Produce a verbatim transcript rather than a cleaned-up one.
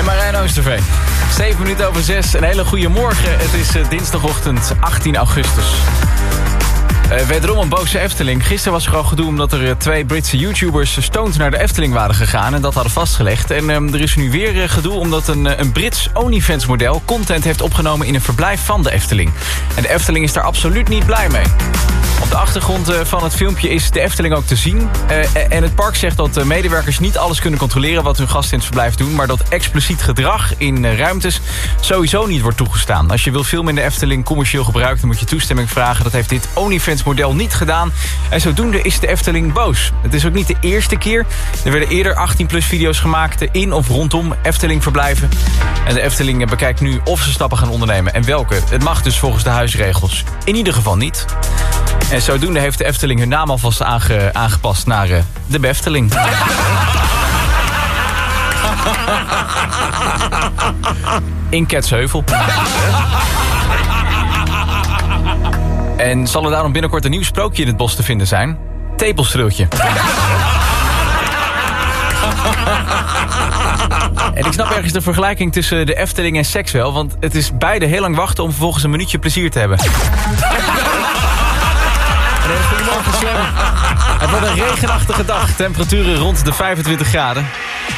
Marijn Oosterveen. zeven minuten over zes. Een hele goede morgen. Het is uh, dinsdagochtend achttien augustus. Uh, wederom een boze Efteling. Gisteren was er al gedoe omdat er uh, twee Britse YouTubers stoned naar de Efteling waren gegaan en dat hadden vastgelegd. En um, er is nu weer uh, gedoe omdat een, uh, een Brits OnlyFans model content heeft opgenomen in een verblijf van de Efteling. En de Efteling is daar absoluut niet blij mee. Op de achtergrond uh, van het filmpje is de Efteling ook te zien. Uh, en het park zegt dat uh, medewerkers niet alles kunnen controleren wat hun gasten in het verblijf doen, maar dat expliciet gedrag in uh, ruimtes sowieso niet wordt toegestaan. Als je wil filmen in de Efteling commercieel gebruikt, dan moet je toestemming vragen. Dat heeft dit OnlyFans model niet gedaan. En zodoende is de Efteling boos. Het is ook niet de eerste keer. Er werden eerder achttien plus video's gemaakt in of rondom Efteling verblijven. En de Efteling bekijkt nu of ze stappen gaan ondernemen en welke. Het mag dus volgens de huisregels in ieder geval niet. En zodoende heeft de Efteling hun naam alvast aange, aangepast naar uh, de Befteling. In Ketsheuvel. En zal er daarom binnenkort een nieuw sprookje in het bos te vinden zijn? Tepelstreeltje. En ik snap ergens de vergelijking tussen de Efteling en seks wel, want het is beide heel lang wachten om vervolgens een minuutje plezier te hebben. Goedemorgen, Slam. Het wordt een regenachtige dag. Temperaturen rond de vijfentwintig graden.